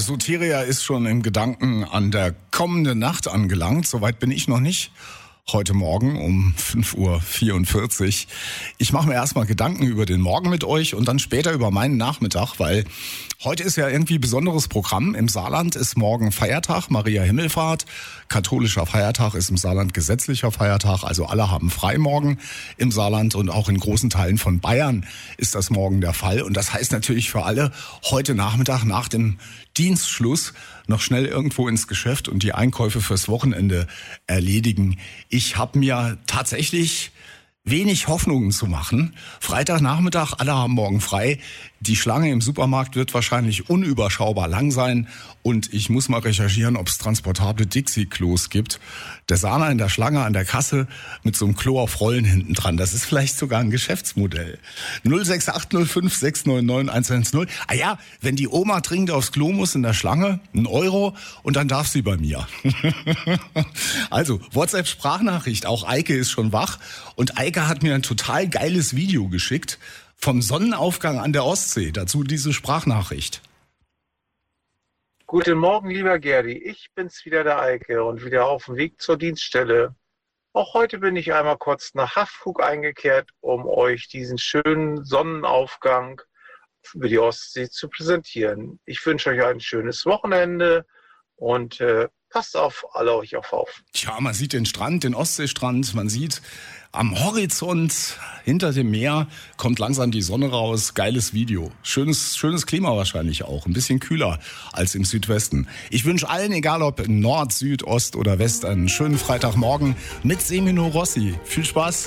Soteria ist schon im Gedanken an der kommenden Nacht angelangt. Soweit bin ich noch nicht. Heute Morgen um 5:44 Uhr. Ich mache mir erstmal Gedanken über den Morgen mit euch und dann später über meinen Nachmittag, weil heute ist ja irgendwie besonderes Programm. Im Saarland ist morgen Feiertag, Maria Himmelfahrt. Katholischer Feiertag ist im Saarland gesetzlicher Feiertag. Also alle haben frei morgen im Saarland und auch in großen Teilen von Bayern ist das morgen der Fall. Und das heißt natürlich für alle, heute Nachmittag nach dem Dienstschluss noch schnell irgendwo ins Geschäft und die Einkäufe fürs Wochenende erledigen. Ich habe mir tatsächlich wenig Hoffnungen zu machen. Freitagnachmittag, alle haben morgen frei. Die Schlange im Supermarkt wird wahrscheinlich unüberschaubar lang sein und ich muss mal recherchieren, ob es transportable Dixie-Klos gibt. Der Sahner in der Schlange an der Kasse mit so einem Klo auf Rollen hinten dran. Das ist vielleicht sogar ein Geschäftsmodell. 06805 699 110. Ah ja, wenn die Oma dringend aufs Klo muss in der Schlange, €1 und dann darf sie bei mir. Also, WhatsApp-Sprachnachricht. Auch Eike ist schon wach und Eike hat mir ein total geiles Video geschickt vom Sonnenaufgang an der Ostsee. Dazu diese Sprachnachricht. Guten Morgen, lieber Gerdi. Ich bin's wieder, der Eike, und wieder auf dem Weg zur Dienststelle. Auch heute bin ich einmal kurz nach Haffug eingekehrt, um euch diesen schönen Sonnenaufgang über die Ostsee zu präsentieren. Ich wünsche euch ein schönes Wochenende und passt auf alle euch auf. Tja, man sieht den Strand, den Ostseestrand, man sieht am Horizont hinter dem Meer kommt langsam die Sonne raus. Geiles Video. Schönes Klima wahrscheinlich auch. Ein bisschen kühler als im Südwesten. Ich wünsche allen, egal ob Nord, Süd, Ost oder West, einen schönen Freitagmorgen mit Semino Rossi. Viel Spaß.